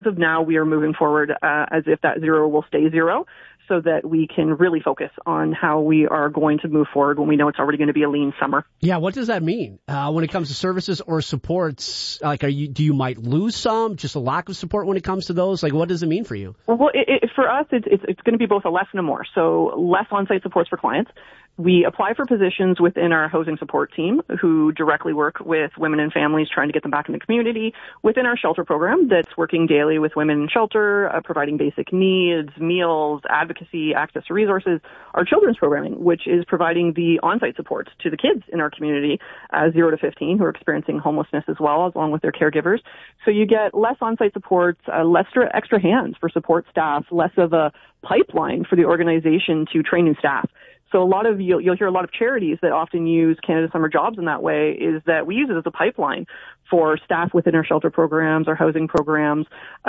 of now, we are moving forward as if that zero will stay zero, so that we can really focus on how we are going to move forward when we know it's already going to be a lean summer. Yeah, what does that mean when it comes to services or supports? Like, do you might lose some, just a lack of support when it comes to those? Like, what does it mean for you? Well, for us, it's going to be both a less and a more. So less on-site supports for clients. We apply for positions within our housing support team who directly work with women and families trying to get them back in the community, within our shelter program that's working daily with women in shelter, providing basic needs, meals, advocacy, access to resources, our children's programming, which is providing the on-site supports to the kids in our community, 0 to 15, who are experiencing homelessness as well, along with their caregivers. So you get less on-site supports, less extra hands for support staff, less of a pipeline for the organization to train new staff. So you'll hear a lot of charities that often use Canada Summer Jobs in that way, is that we use it as a pipeline for staff within our shelter programs, our housing programs,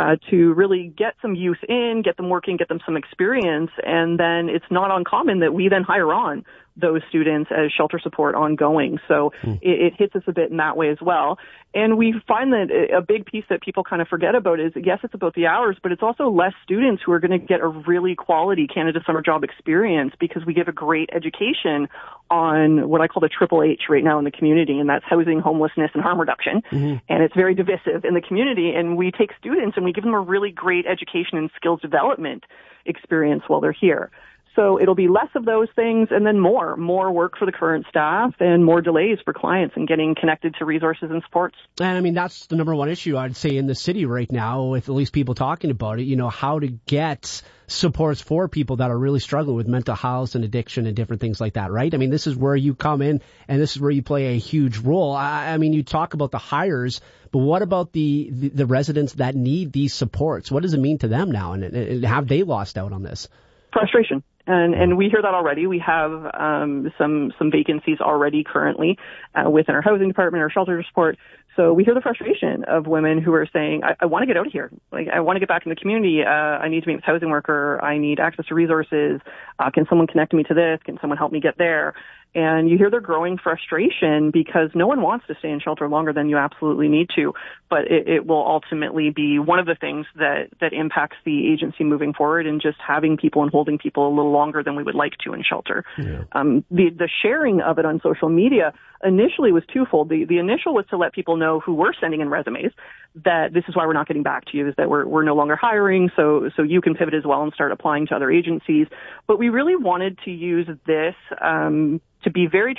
to really get some youth in, get them working, get them some experience, and then it's not uncommon that we then hire on those students as shelter support ongoing. So it hits us a bit in that way as well. And we find that a big piece that people kind of forget about is, yes, it's about the hours, but it's also less students who are going to get a really quality Canada Summer Job experience, because we give a great education on what I call the triple H right now in the community, and that's housing, homelessness, and harm reduction. And it's very divisive in the community, and we take students and we give them a really great education and skills development experience while they're here. So it'll be less of those things and then more work for the current staff and more delays for clients in getting connected to resources and supports. And I mean, that's the number one issue I'd say in the city right now, with at least people talking about it, how to get supports for people that are really struggling with mental health and addiction and different things like that, right? I mean, this is where you come in and this is where you play a huge role. I mean, you talk about the hires, but what about the residents that need these supports? What does it mean to them now? And have they lost out on this? Frustration. And we hear that already. We have some vacancies already currently within our housing department, our shelter support. So we hear the frustration of women who are saying, I want to get out of here. Like, I want to get back in the community. I need to meet with a housing worker. I need access to resources. Can someone connect me to this? Can someone help me get there? And you hear their growing frustration because no one wants to stay in shelter longer than you absolutely need to. But it will ultimately be one of the things that impacts the agency moving forward, and just having people and holding people a little longer than we would like to in shelter. Yeah. The sharing of it on social media initially was twofold. The initial was to let people know who were sending in resumes that this is why we're not getting back to you, is that we're no longer hiring, so you can pivot as well and start applying to other agencies. But we really wanted to use this to be very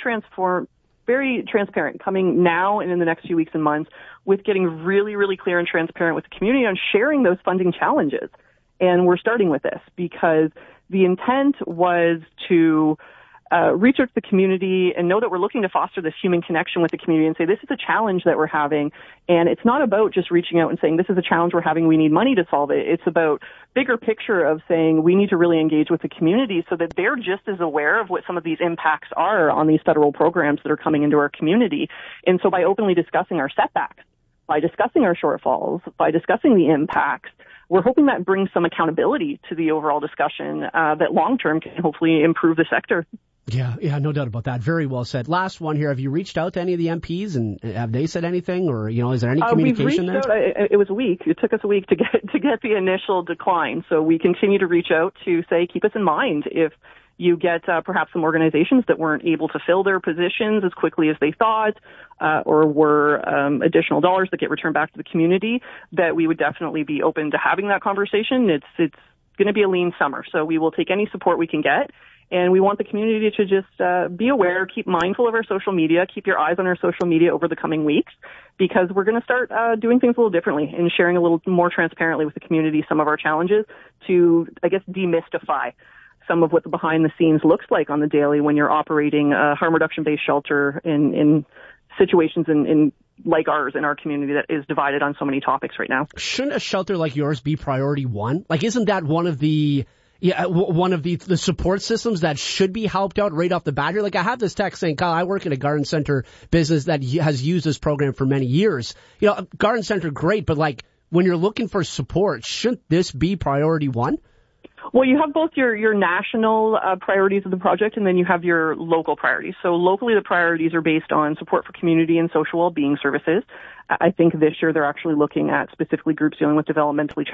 transparent coming now and in the next few weeks and months, with getting really, really clear and transparent with the community on sharing those funding challenges. And we're starting with this because the intent was to reach out to the community and know that we're looking to foster this human connection with the community and say, this is a challenge that we're having. And it's not about just reaching out and saying, this is a challenge we're having, we need money to solve it. It's about bigger picture of saying we need to really engage with the community so that they're just as aware of what some of these impacts are on these federal programs that are coming into our community. And so by openly discussing our setbacks, by discussing our shortfalls, by discussing the impacts, we're hoping that brings some accountability to the overall discussion that long-term can hopefully improve the sector. Yeah, no doubt about that. Very well said. Last one here. Have you reached out to any of the MPs and have they said anything, or is there any communication there? We've reached out. It was a week. It took us a week to get the initial decline. So we continue to reach out to say, keep us in mind if you get perhaps some organizations that weren't able to fill their positions as quickly as they thought, or were additional dollars that get returned back to the community, that we would definitely be open to having that conversation. It's going to be a lean summer, so we will take any support we can get. And we want the community to just be aware, keep mindful of our social media, keep your eyes on our social media over the coming weeks, because we're going to start doing things a little differently and sharing a little more transparently with the community some of our challenges to, I guess, demystify some of what the behind the scenes looks like on the daily when you're operating a harm reduction based shelter in situations in like ours in our community that is divided on so many topics right now. Shouldn't a shelter like yours be priority one? Like, isn't that one of the support systems that should be helped out right off the bat here? Like, I have this text saying, Kyle, I work in a garden center business that has used this program for many years. Garden center, great, but like when you're looking for support, shouldn't this be priority one? Well, you have both your national priorities of the project, and then you have your local priorities. So locally, the priorities are based on support for community and social well-being services. I think this year they're actually looking at specifically groups dealing with developmentally